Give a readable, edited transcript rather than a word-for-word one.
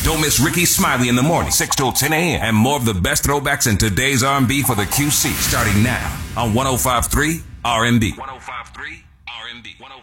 Don't miss Ricky Smiley in the morning, 6 till 10 a.m. And more of the best throwbacks in today's R&B for the QC, starting now on 105.3 R&B. 105.3 R&B.